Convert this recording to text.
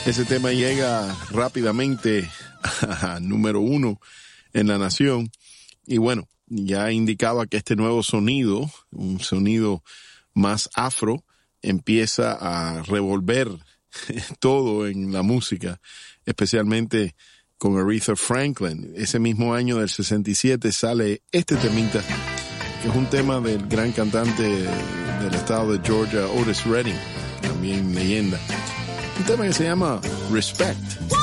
Ese tema llega rápidamente a número 1 en la nación. Y bueno, ya indicaba que este nuevo sonido, un sonido más afro, empieza a revolver todo en la música, especialmente con Aretha Franklin. Ese mismo año del 67 sale este temita, que es un tema del gran cantante del estado de Georgia, Otis Redding, también leyenda. Un tema que se llama Respect.